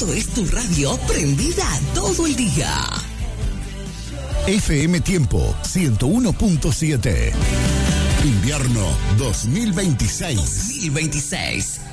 Esto es tu radio prendida todo el día. FM Tiempo 101.7. Invierno 2026.